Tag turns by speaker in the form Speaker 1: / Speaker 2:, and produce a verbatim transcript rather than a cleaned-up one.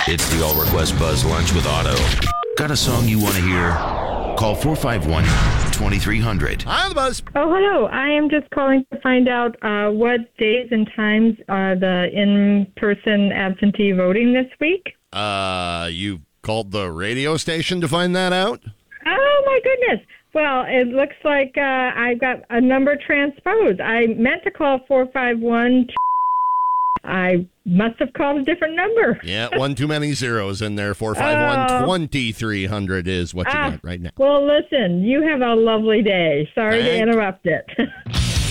Speaker 1: It's the All Request Buzz Lunch with Otto. Got a song you want to hear? Call four five one, two three zero zero.
Speaker 2: Hi, the Buzz.
Speaker 3: Oh, hello. I am just calling to find out uh, what days and times are the in-person absentee voting this week.
Speaker 2: Uh, you called the radio station to find that out?
Speaker 3: Oh, my goodness. Well, it looks like uh, I got a number transposed. I meant to call four five one. I must have called a different number.
Speaker 2: Yeah, one too many zeros in there. four five one, two three zero zero is what you
Speaker 3: Ah,
Speaker 2: got right now.
Speaker 3: Well, listen, you have a lovely day. Sorry
Speaker 2: Thank-
Speaker 3: to interrupt it.